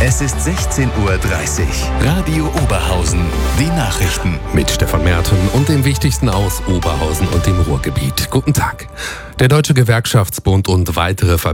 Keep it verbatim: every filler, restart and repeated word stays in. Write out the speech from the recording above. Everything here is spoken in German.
Es ist sechzehn Uhr dreißig. Radio Oberhausen. Die Nachrichten. Mit Stefan Merten und dem Wichtigsten aus Oberhausen und dem Ruhrgebiet. Guten Tag. Der Deutsche Gewerkschaftsbund und weitere Verbände